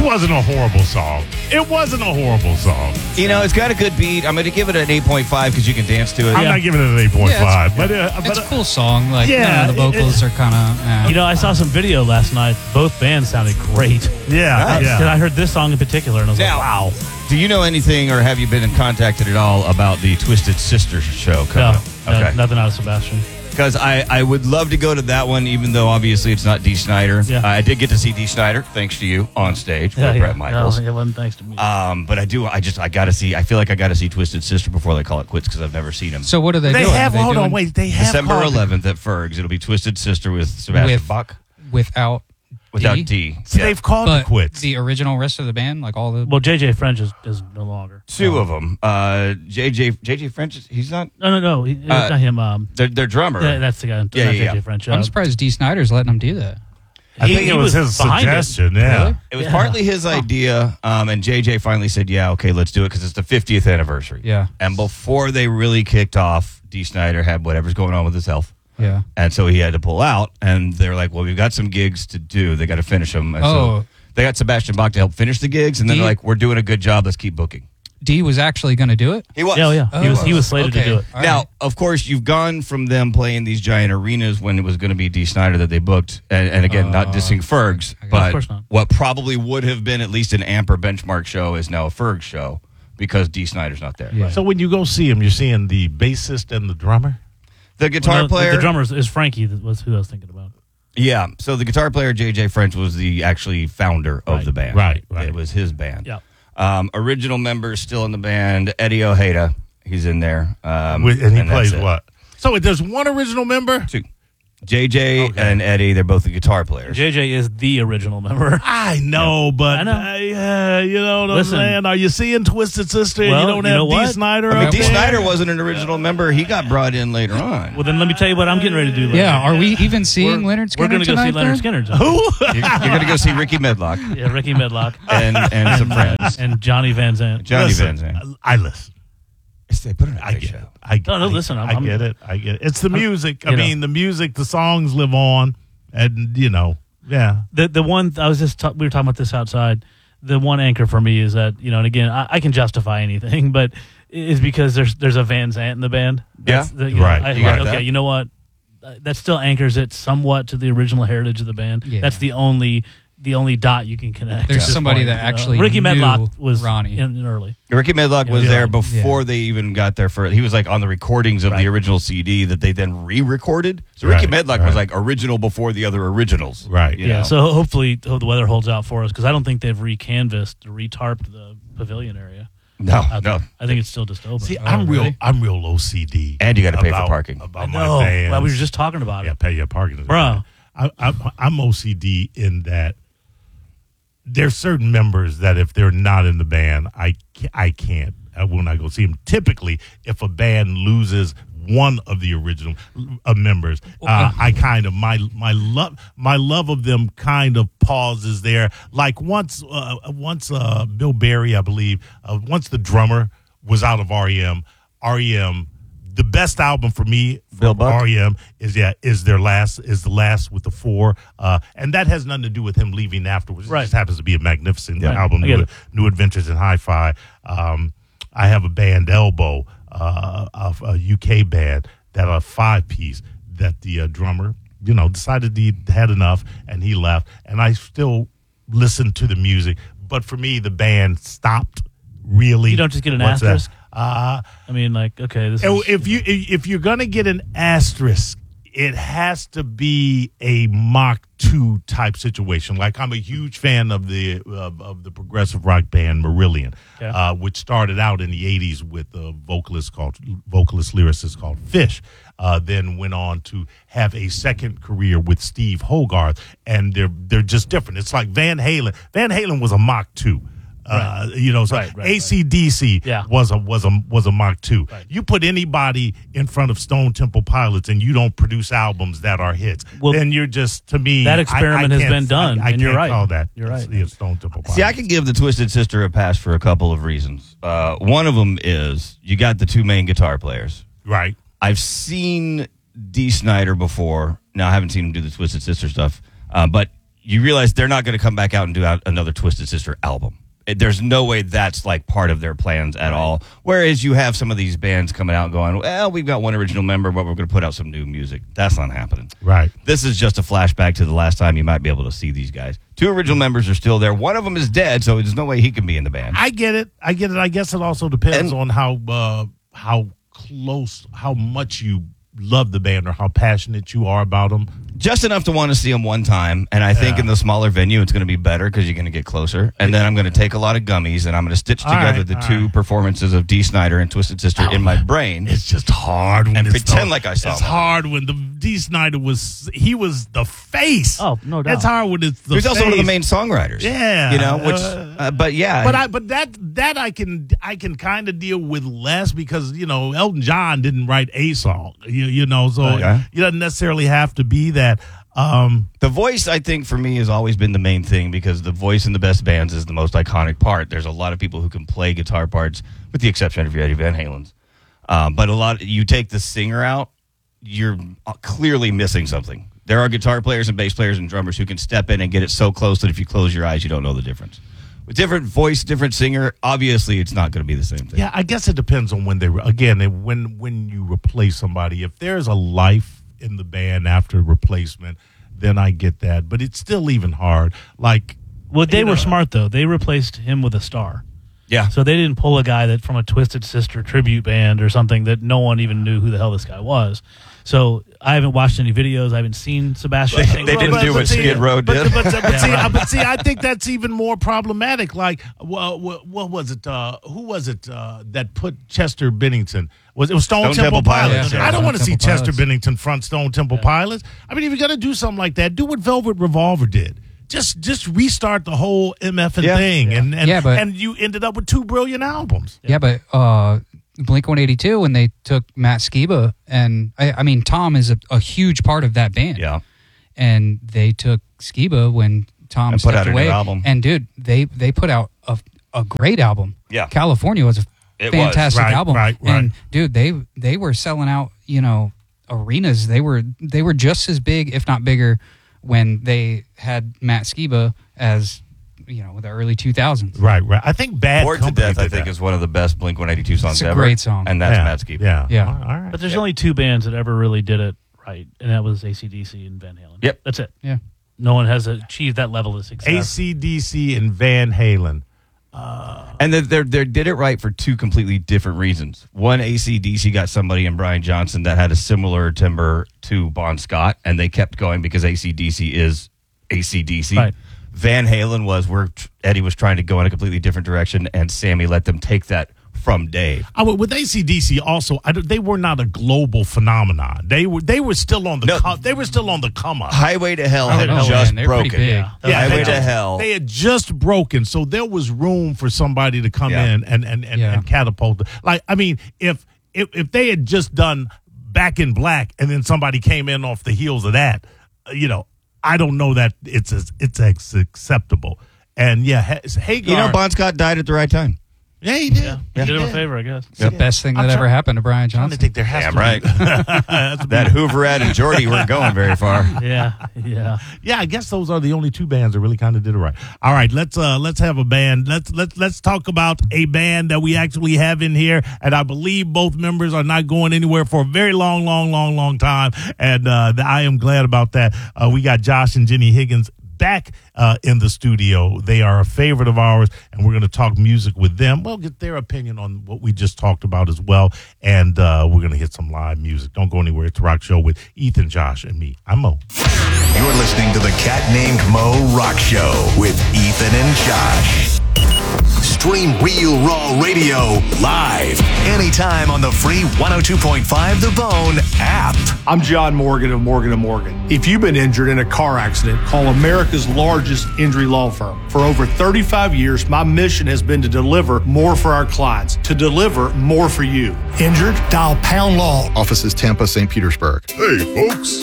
wasn't a horrible song. It wasn't a horrible song. You know, it's got a good beat. I'm going to give it an 8.5 because you can dance to it. I'm not giving it an 8.5. It's a cool song. Like, yeah, the vocals are kind of. You know, I saw some video last night. Both bands sounded great. Yeah, Because I heard this song in particular, and I was Now, like, wow. Do you know anything, or have you been contacted at all about the Twisted Sister show coming up? No, nothing out of Sebastian. Because I would love to go to that one, even though obviously it's not Dee Snider. Yeah. I did get to see Dee Snider, thanks to you, on stage with Brett Michaels. No, it wasn't thanks to me. But I got to see, I feel like I got to see Twisted Sister before they call it quits because I've never seen them. So what are they doing? Hold on, wait. They have December 11th at Ferg's. It'll be Twisted Sister with Sebastian Bach. Without D. So they've called it quits. The original rest of the band, like all the. Well, JJ French is no longer. Two of them. JJ French, he's not. No. It's not him. Their drummer. Yeah, that's the guy. JJ French. I'm surprised Dee Snider's letting them do that. I think it was his suggestion. Yeah. Really? It was partly his idea, and JJ finally said, yeah, okay, let's do it because it's the 50th anniversary. Yeah. And before they really kicked off, Dee Snider had whatever's going on with his health. Yeah. And so he had to pull out, and they're like, well, we've got some gigs to do. They got to finish them. And so they got Sebastian Bach to help finish the gigs, and then they're like, we're doing a good job. Let's keep booking. Dee was actually going to do it? He was. Yeah. He was slated to do it. Now, of course, you've gone from them playing these giant arenas when it was going to be Dee Snider that they booked, and again, not dissing Ferg's, but of course not. What probably would have been at least an Amper benchmark show is now a Ferg's show because Dee Snider's not there. Yeah. So when you go see him, you're seeing the bassist and the drummer? The guitar player. The drummer is Frankie. That was who I was thinking about. Yeah. So the guitar player, JJ French, was the actually founder of the band. Right. It was his band. Yeah. Original members still in the band. Eddie Ojeda, he's in there. And he plays it. what? So there's one original member? Two. JJ and Eddie, they're both the guitar players. JJ is the original member. I know, but I know. You know what I'm Listen. saying? Are you seeing Twisted Sister and Well, you don't you know have Dee what? Snider? I mean, up Dee there? Snider wasn't an original member. He got brought in later on. Well, then let me tell you what I'm getting ready to do later. Yeah, are we even seeing Leonard Skinner We're going to go see tonight, Leonard then? Skinner. Who? You're going to go see Ricky Medlock Yeah, Ricky Medlock. and some friends. And Johnny Van Zandt. Johnny Listen, Van Zandt. I listen. They put in a I great get show. it. I get it. I get it. It's the music. I mean, the music, the songs live on, and yeah. The one I was just we were talking about this outside. The one anchor for me is that and again I can justify anything, but is because there's a Van Zandt in the band. Yeah. Right. You got Okay, that. you know what? That still anchors it somewhat to the original heritage of the band. Yeah. That's the only dot you can connect. There's at this somebody point, that actually Ricky knew Medlock was Ronnie. in early. Ricky Medlock was Yeah. there before they even got there first. He was like on the recordings of the original CD that they then re-recorded. So Ricky Right, Medlock was like original before the other originals. Right. you Yeah, know? so hopefully the weather holds out for us because I don't think they've re-canvassed or re-tarped the pavilion area. No. I think it's still just open. See, I'm real OCD. And you got to pay for about- parking. About I my know. bands. Well, we were just talking about Yeah, it. pay your parking. Bro. I'm OCD in that there's certain members that if they're not in the band, I can't. I will not go see them. Typically, if a band loses one of the original members, I kind of my love of them kind of pauses there. Like once Bill Berry, I believe, once the drummer was out of REM, the best album for me, Bill Buck? REM, is the last with the four, and that has nothing to do with him leaving afterwards. It just happens to be a magnificent album, I get it. New Adventures in Hi-Fi. I have a band, Elbow, of a UK band that are a 5-piece that the drummer, decided he had enough and he left, and I still listen to the music, but for me, the band stopped. Really, You don't just get an What's that? asterisk? I mean, like, okay, this is... If you're gonna get an asterisk, it has to be a Mach 2 type situation. Like I'm a huge fan of the progressive rock band Marillion, which started out in the '80s with a vocalist lyricist called Fish. Then went on to have a second career with Steve Hogarth, and they're just different. It's like Van Halen. Van Halen was a Mach 2. AC/DC was a Mach 2. Right. You put anybody in front of Stone Temple Pilots and you don't produce albums that are hits, then you're just, to me, that experiment has been done, I and you're can't right. call that. You're right. Stone Temple Pilots. See, I can give the Twisted Sister a pass for a couple of reasons. One of them is you got the two main guitar players. Right. I've seen Dee Snider before. Now, I haven't seen him do the Twisted Sister stuff, but you realize they're not going to come back out and do another Twisted Sister album. There's no way that's like part of their plans at all. Whereas you have some of these bands coming out going, well, we've got one original member, but we're going to put out some new music. That's not happening. Right. This is just a flashback to the last time you might be able to see these guys. 2 original members are still there. One of them is dead, so there's no way he can be in the band. I get it. I guess it also depends on how close, how much you love the band or how passionate you are about them. Just enough to want to see them one time, and I think in the smaller venue it's going to be better because you're going to get closer. And then I'm going to take a lot of gummies and I'm going to stitch together the 2 performances of Dee Snider and Twisted Sister in my brain. It's just hard when and pretend like I saw It's them. hard when the Dee Snider was the face. Oh, no doubt. It's hard when it's the He's face. also one of the main songwriters. Yeah, you know, which but yeah, but that I can kind of deal with less because Elton John didn't write a song, so it doesn't necessarily have to be that. The voice, I think, for me has always been the main thing because the voice in the best bands is the most iconic part. There's a lot of people who can play guitar parts, with the exception of Eddie Van Halen's. But you take the singer out, you're clearly missing something. There are guitar players and bass players and drummers who can step in and get it so close that if you close your eyes, you don't know the difference. With different voice, different singer, obviously it's not going to be the same thing. Yeah, I guess it depends on when when you replace somebody. If there's a life in the band after replacement, then I get that. But it's still even hard. They were smart though. They replaced him with a star. Yeah. So they didn't pull a guy that from a Twisted Sister tribute band or something that no one even knew who the hell this guy was. So I haven't watched any videos. I haven't seen Sebastian sing. They didn't do what Skid Row did. But see, I think that's even more problematic. What was it? Who was it that put Chester Bennington? It was Stone Temple Pilots. Yeah. I don't want to see Temple Chester Pilots. Bennington front Stone Temple Pilots. I mean, if you're going to do something like that, do what Velvet Revolver did. Just restart the whole MF thing, and you ended up with 2 brilliant albums. Yeah, but Blink-182, when they took Matt Skiba, and I mean, Tom is a huge part of that band. Yeah. And they took Skiba when Tom And put stepped out a new away. album. And dude, they put out a great album. Yeah. California was a fantastic Right, album. right. And dude, they were selling out, arenas. They were just as big, if not bigger, when they had Matt Skiba as the early 2000s. Right. I think Bad Bored to Company Death, I did think, that. is one of the best Blink-182 songs It's a ever. great song. And that's Matt Skiba. Yeah. All right. But there's only 2 bands that ever really did it right, and that was AC/DC and Van Halen. Yep. That's it. Yeah. No one has achieved that level of success. AC/DC and Van Halen. And they did it right for 2 completely different reasons. One, AC/DC got somebody in Brian Johnson that had a similar timbre to Bon Scott, and they kept going because AC/DC is AC/DC. Right. Van Halen was where Eddie was trying to go in a completely different direction, and Sammy let them take that from Dave. With AC/DC also, they were not a global phenomenon. They were still on the they were still on the come up. Highway to Hell had Oh, just man, they're pretty broken. big. Highway to Hell. They had just broken, so there was room for somebody to come in and catapult. If they had just done Back in Black and then somebody came in off the heels of that, I don't know that it's acceptable. And Hagar, Bon Scott died at the right time. Yeah, he did. Yeah. Did him a favor, I guess. It's the best thing that ever happened to Brian I'm trying to Johnson. think there has Damn to right. be. That Hooverette and Jordy weren't going very far. Yeah. Yeah, I guess those are the only 2 bands that really kind of did it right. All right, let's have a band. Let's talk about a band that we actually have in here, and I believe both members are not going anywhere for a very long time, and I am glad about that. We got Josh and Jenny Higgins back in the studio. They are a favorite of ours, and we're going to talk music with them. We'll get their opinion on what we just talked about as well, and we're going to hit some live music. Don't go anywhere. It's the Rock Show with Ethan, Josh, and me. I'm Mo. You're listening to the Cat Named Mo Rock Show with Ethan and Josh. Stream Real Raw Radio live anytime on the free 102.5 The Bone app. I'm John Morgan of Morgan & Morgan. If you've been injured in a car accident, call America's largest injury law firm. For over 35 years, my mission has been to deliver more for our clients, to deliver more for you. Injured? Dial #law. Offices Tampa, St. Petersburg. Hey, folks.